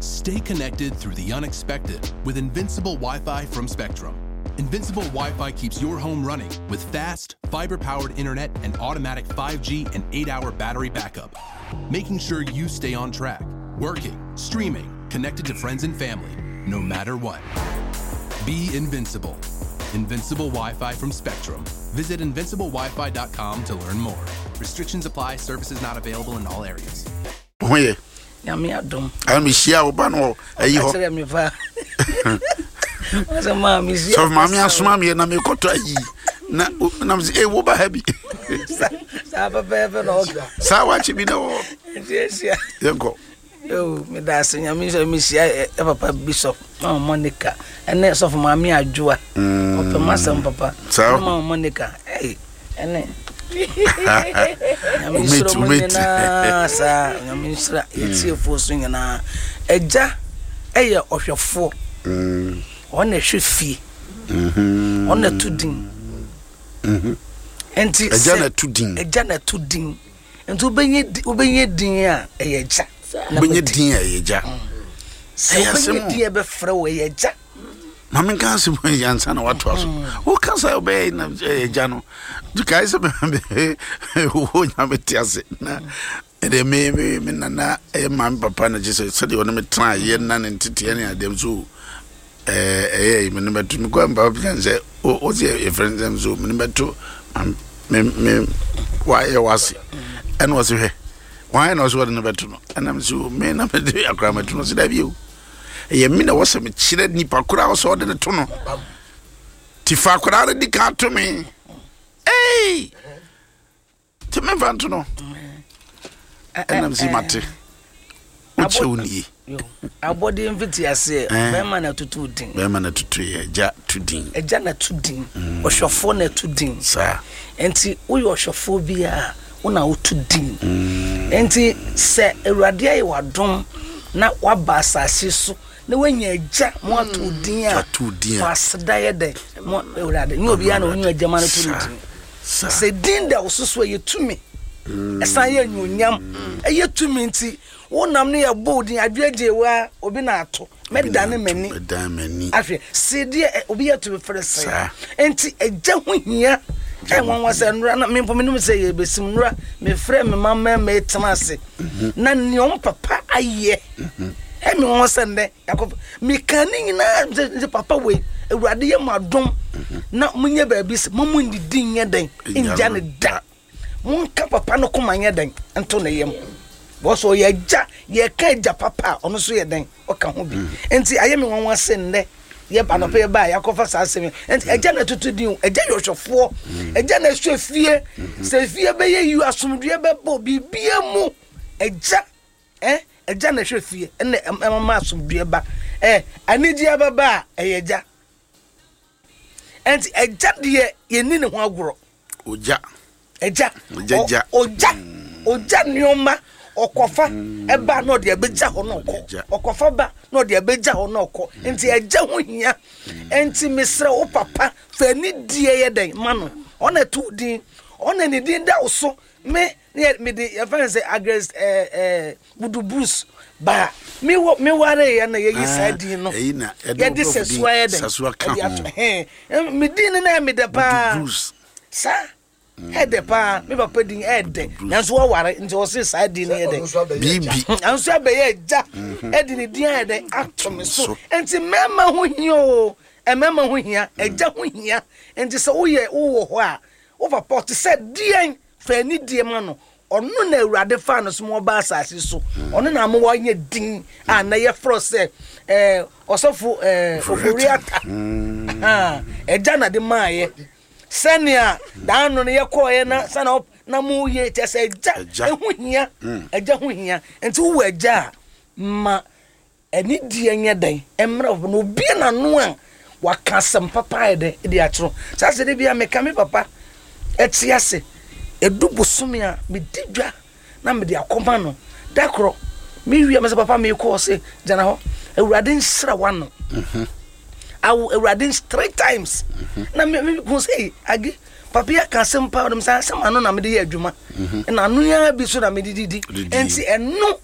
Stay connected through the unexpected with Invincible Wi-Fi from Spectrum. Invincible Wi-Fi keeps your home running with fast, fiber-powered internet and automatic 5G and 8-hour battery backup, making sure you stay on track, working, streaming, connected to friends and family, no matter what. Be invincible. Invincible Wi-Fi from Spectrum. Visit invinciblewifi.com to learn more. Restrictions apply. Services not available in all areas. Oye. Yami adom. Ami shia obano ayi ho. Asere mi va. Wasa mami shia. So mami asoma mi na me koto ayi. Na mzi wo ba habi. Sa ba bebe no. Sa wa chi bi no. Yes ya. Yenko. Yo, me da senya mi shia papa Bishop Monica. Ene so for mami adwoa. Ope masam papa. Sa Monica. Hey, ene. Umeti. Sa nyamisra etifo so nyina. Eja eye ohwefo. Ona hwefie. Ona tudin. Enti eja na tudin. Eja na tudin. Enti ubenye din a eja. Ubenye din a eja. Ubenye din be frɛ wo eja. Mami kan se mo yansa na watu aso. O kan sa obey na eja no. Du kai se me wo nya metiase na ede me nana mami papa na jese se de me try ye na ntete ne adem so me ne betu me kwa mba plan se o se friends them so me betu me why was and was he why no so ne betu no and am so me na me de akra metu no se da bi o ye me na wo se me chire nipa kura wo so de to no ti fa kura de ka to me hey ti me van to no and am si mate uchewuni yo abodi mfiti ase bema na tutu din bema na tutu eja tudin eja na tudin ohwofo na tudin sa enti uyo ohwofo bia una utudin enti se ewrade ayi wadom na waba asase so na wanya eja mo atudin a fasda ye de mo ewrade nyi obi ya na onyu eja ma na tudin se din da osuso yetumi esa ye nyonyam eyetumi enti wonam ne yabodin adwajewa obi na ato medane mani afwe sidie obi ya to frese enti eja ho hia enwan wasa nura na mempo menum se ye besim nura me frɛ me mama me tenase na niom papa aye emi won se nde yakop me kan nyina se papa we awurade ye madom na munye ba bi se mamu ndidi nye den inja ne da mun ka papa no komanya den ento na yem boso ye ja ye ka ja papa ono so ye den o ka ho bi enti aye me won se nde ye ba no pe ba yakofa sa asemi enti eja na tutudin eja yohwefo eja na hwefie se fie be ye yu asomdue be bo bibia mu eja eja na hwefie ene mama asomdue ba aniji ababa eja enti eja de ye ni ne ho agoro oja oja nioma okofa eba no de abeja ho no okofa ba no de abeja ho no ko enti eja ho hia enti mesra o papa fa ni die ye den mano ona tu din ona ni din da oso me de ya fa say agres budu bruce ba me ware ya na ye yisadi no ye de sesua ye den me din na me de pa sa hede pa me papa din hede nanso wo ware nti wo se side din hede bibi nanso abeye ja hede ni din hede atom so enti mema ho hio mema ho hia eja ho hia enti se wo ye wo ho a wo papa te se dien fa ni die ma no ono na awurade fa no so mo ba asase so ono na mo wanye din a na ye fro se osofo oforiata eja na de maaye senia dano ne yekoye na sana na mu ye tese eja ehuhia eja huhia enti wo eja ma eni die nya dan emra no bi na no a waka sam papa ede e atro sase de bia me kame papa etiase edu bosome a me didwa na me de akoma no dakro me wi am se papa me ko se jana ho awurade nsra wano awurade 3 times na me go say agi papa ya kan sem pa dem say sem anu na me de ye adwuma na anu ya bi so na me didi enti eno